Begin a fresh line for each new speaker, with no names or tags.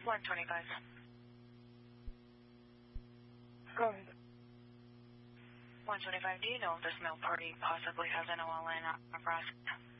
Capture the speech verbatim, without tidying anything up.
one twenty-five.
Go ahead.
one twenty-five, do you know if this mail party possibly has an O L in Nebraska?